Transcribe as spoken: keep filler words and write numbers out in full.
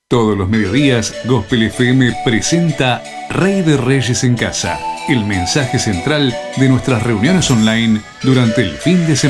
Todos los mediodías, Gospel F M presenta Rey de Reyes en Casa, el mensaje central de nuestras reuniones online durante el fin de semana.